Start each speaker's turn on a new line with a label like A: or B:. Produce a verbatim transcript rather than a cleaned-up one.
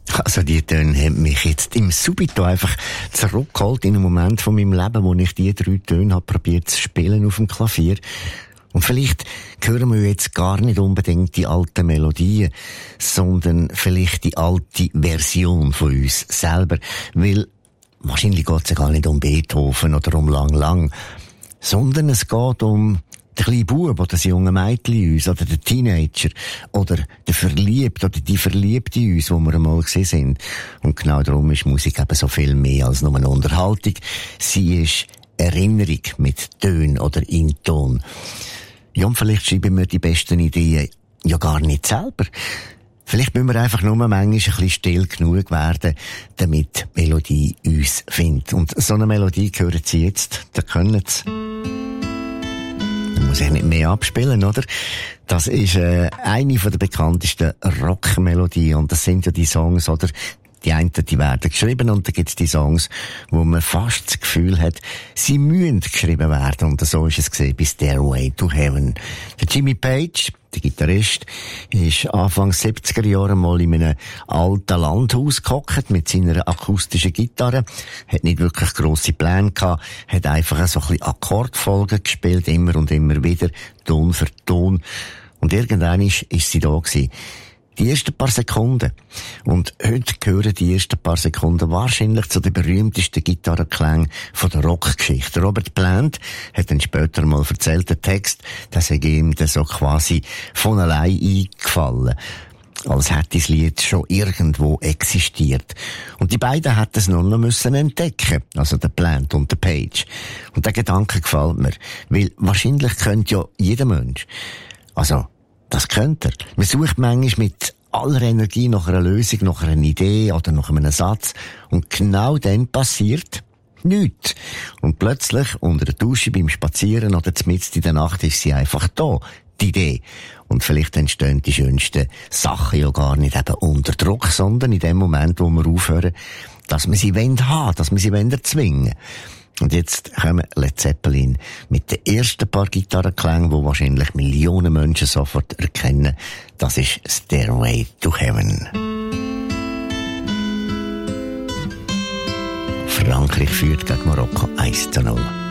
A: Also die Töne haben mich jetzt im Subito einfach zurückgeholt in einem Moment von meinem Leben, wo ich die drei Töne habe probiert zu spielen auf dem Klavier. Und vielleicht hören wir jetzt gar nicht unbedingt die alten Melodien, sondern vielleicht die alte Version von uns selber. Weil wahrscheinlich geht es ja gar nicht um Beethoven oder um Lang Lang, sondern es geht um den kleinen Bub oder das junge Mädchen in uns oder den Teenager oder der Verliebte oder die Verliebte in uns, wo wir einmal gesehen sind. Und genau darum ist Musik eben so viel mehr als nur eine Unterhaltung. Sie ist Erinnerung mit Tönen oder in Ton. Ja, und vielleicht schreiben wir die besten Ideen ja gar nicht selber. Vielleicht müssen wir einfach nur manchmal ein bisschen still genug werden, damit die Melodie uns findet. Und so eine Melodie hören Sie jetzt, da können Sie. Da muss ich nicht mehr abspielen, oder? Das ist äh, eine von der bekanntesten Rockmelodien und das sind ja die Songs, oder? Die einen, die werden geschrieben und dann gibt's die Songs, wo man fast das Gefühl hat, sie müssen geschrieben werden. Und so ist es gesehen bei Stairway to Heaven. Der Jimmy Page, der Gitarrist, ist Anfang siebziger Jahre mal in einem alten Landhaus gehockt mit seiner akustischen Gitarre. Hat nicht wirklich grosse Pläne gehabt, hat einfach so ein bisschen Akkordfolgen gespielt, immer und immer wieder, Ton für Ton. Und irgendwann ist, ist sie da gewesen. Die ersten paar Sekunden. Und heute gehören die ersten paar Sekunden wahrscheinlich zu den berühmtesten Gitarrenklängen von der Rockgeschichte. Robert Plant hat dann später mal erzählt, der Text, das sei ihm dann so quasi von allein eingefallen. Als hätte das Lied schon irgendwo existiert. Und die beiden hätten es nur noch müssen entdecken. Also der Plant und der Page. Und der Gedanke gefällt mir. Weil wahrscheinlich könnte ja jeder Mensch. Also, das könnte er. Man sucht manchmal mit aller Energie nach einer Lösung, nach einer Idee oder nach einem Satz. Und genau dann passiert nichts. Und plötzlich, unter der Dusche, beim Spazieren oder mitten in der Nacht, ist sie einfach da. Die Idee. Und vielleicht entstehen die schönsten Sachen ja gar nicht eben unter Druck, sondern in dem Moment, wo wir aufhören, dass wir sie haben wollen, dass wir sie erzwingen wollen. Und jetzt kommen Led Zeppelin mit den ersten paar Gitarrenklängen, die wahrscheinlich Millionen Menschen sofort erkennen. Das ist Stairway to Heaven. Frankreich führt gegen Marokko eins zu null.